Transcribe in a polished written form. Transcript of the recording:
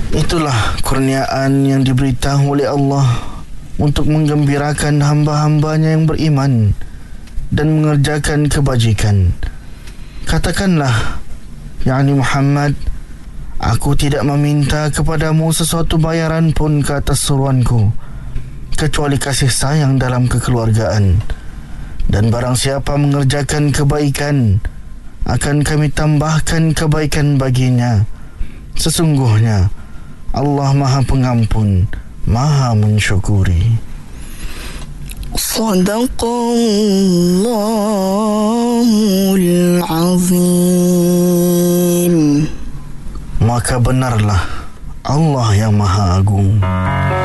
Itulah kurniaan yang diberitahu oleh Allah untuk menggembirakan hamba-hambanya yang beriman dan mengerjakan kebajikan. Katakanlah, yakni Muhammad, aku tidak meminta kepadamu sesuatu bayaran pun ke atas seruanku, kecuali kasih sayang dalam kekeluargaan. Dan barang siapa mengerjakan kebaikan, akan kami tambahkan kebaikan baginya. Sesungguhnya Allah Maha Pengampun, Maha Mensyukuri. Sadaqallahul Azim. Maka benarlah Allah yang Maha Agung.